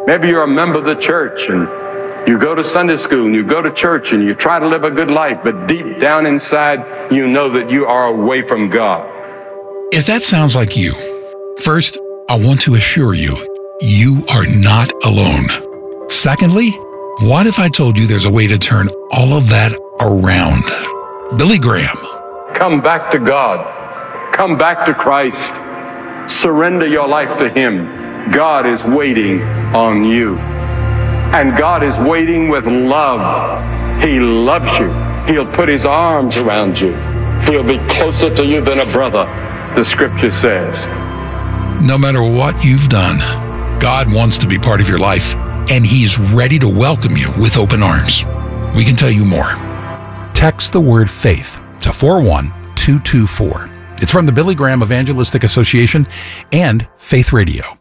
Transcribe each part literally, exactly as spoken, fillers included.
Maybe you're a member of the church and you go to Sunday school and you go to church and you try to live a good life, but deep down inside, you know that you are away from God. If that sounds like you, first, I want to assure you, you are not alone. Secondly, what if I told you there's a way to turn all of that around? Billy Graham. Come back to God. Come back to Christ. Surrender your life to Him. God is waiting on you. And God is waiting with love. He loves you. He'll put His arms around you. He'll be closer to you than a brother, the scripture says. No matter what you've done, God wants to be part of your life, and He's ready to welcome you with open arms. We can tell you more. Text the word faith to four one two two four. It's from the Billy Graham Evangelistic Association and Faith Radio.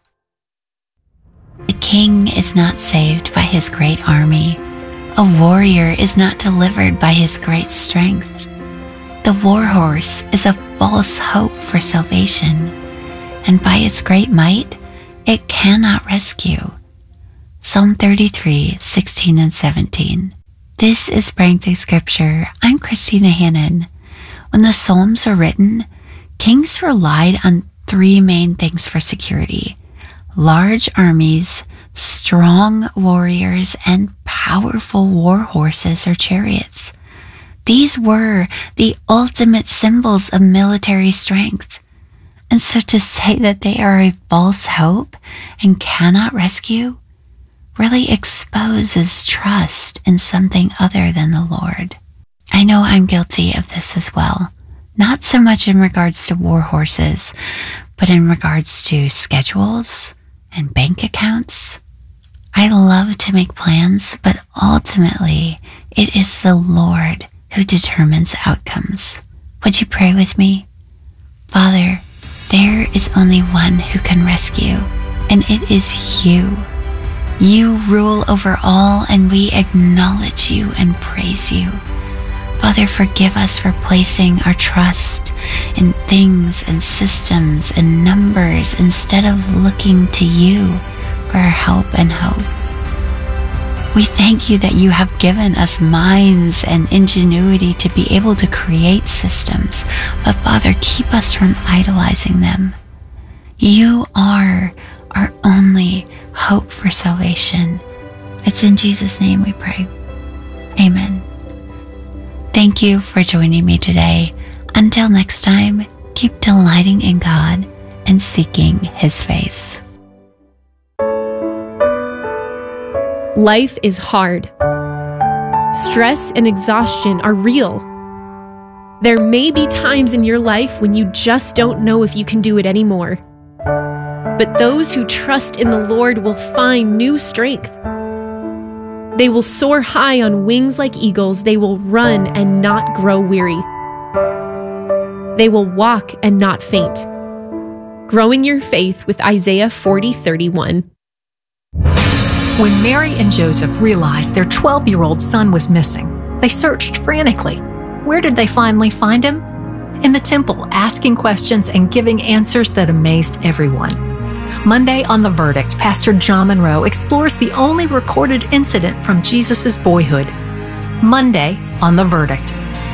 The king is not saved by his great army. A warrior is not delivered by his great strength. The war horse is a false hope for salvation, and by its great might, it cannot rescue. Psalm thirty-three, sixteen and seventeen. This is Praying Through Scripture. I'm Christina Hannon. When the Psalms were written, kings relied on three main things for security: large armies, strong warriors, and powerful war horses or chariots. These were the ultimate symbols of military strength. And so to say that they are a false hope and cannot rescue really exposes trust in something other than the Lord. I know I'm guilty of this as well. Not so much in regards to war horses, but in regards to schedules and bank accounts. I love to make plans, but ultimately it is the Lord who determines outcomes. Would you pray with me? Father, there is only one who can rescue, and it is you. You rule over all, and we acknowledge you and praise you. Father, forgive us for placing our trust in things and systems and numbers instead of looking to you for our help and hope. We thank you that you have given us minds and ingenuity to be able to create systems, but Father, keep us from idolizing them. You are our only hope for salvation. It's in Jesus' name we pray. Amen. Thank you for joining me today. Until next time, keep delighting in God and seeking His face. Life is hard. Stress and exhaustion are real. There may be times in your life when you just don't know if you can do it anymore. But those who trust in the Lord will find new strength. They will soar high on wings like eagles. They will run and not grow weary. They will walk and not faint. Growing your faith with Isaiah forty thirty-one. When Mary and Joseph realized their twelve-year-old son was missing, they searched frantically. Where did they finally find him? In the temple, asking questions and giving answers that amazed everyone. Monday on The Verdict, Pastor John Monroe explores the only recorded incident from Jesus' boyhood. Monday on The Verdict.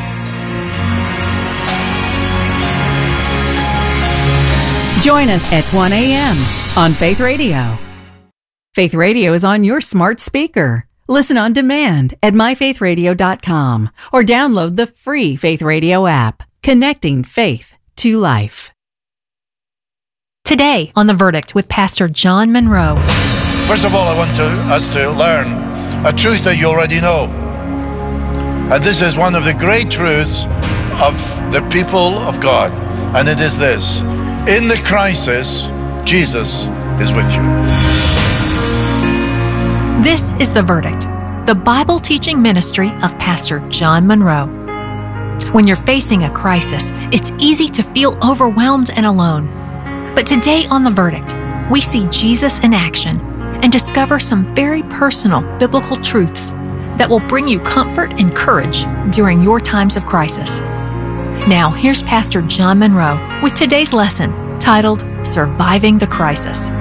Join us at one a.m. on Faith Radio. Faith Radio is on your smart speaker. Listen on demand at my faith radio dot com or download the free Faith Radio app, connecting faith to life. Today on The Verdict with Pastor John Monroe. First of all, I want to, us to learn a truth that you already know. And this is one of the great truths of the people of God. And it is this: in the crisis, Jesus is with you. This is The Verdict, the Bible teaching ministry of Pastor John Monroe. When you're facing a crisis, it's easy to feel overwhelmed and alone. But today on The Verdict, we see Jesus in action and discover some very personal biblical truths that will bring you comfort and courage during your times of crisis. Now, here's Pastor John Monroe with today's lesson titled Surviving the Crisis.